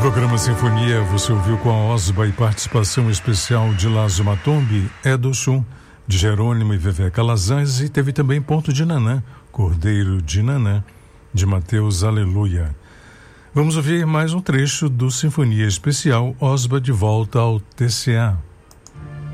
Programa Sinfonia você ouviu com a Osba e participação especial de Lazo Matombi, Edo Chum, de Jerônimo e Vevé Calazans, e teve também Ponto de Nanã, Cordeiro de Nanã, de Mateus Aleluia. Vamos ouvir mais um trecho do Sinfonia Especial Osba de Volta ao TCA.